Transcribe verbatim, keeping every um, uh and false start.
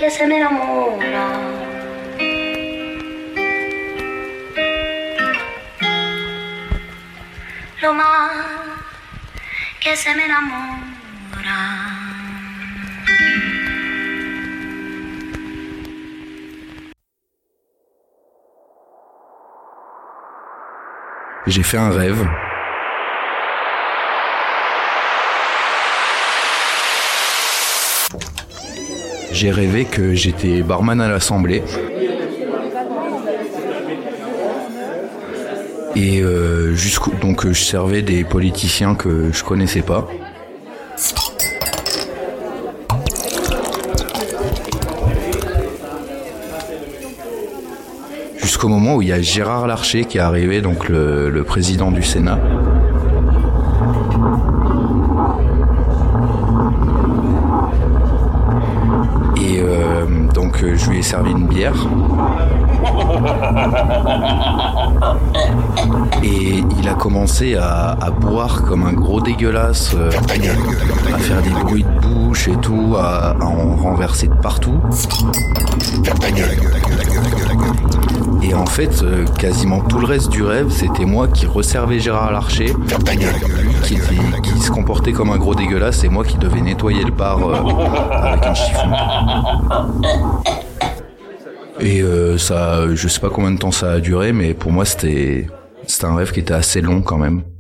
che se me innamora. Lo mal che se me innamora. J'ai fait un rêve. J'ai rêvé que j'étais barman à l'Assemblée. Et euh, jusqu'au donc je servais des politiciens que je connaissais pas. Jusqu'au moment où il y a Gérard Larcher qui est arrivé, donc le, le président du Sénat. Et euh, donc je lui ai servi une bière. Et il a commencé à, à boire comme un gros dégueulasse, euh, à faire des bruits de bouche et tout, à, à en renverser de partout. Et en fait, euh, quasiment tout le reste du rêve, c'était moi qui resservais Gérard Larcher, qui, était, qui se comportait comme un gros dégueulasse, et moi qui devais nettoyer le bar euh, avec un chiffon. Et euh, ça, je sais pas combien de temps ça a duré, mais pour moi c'était, c'était un rêve qui était assez long quand même.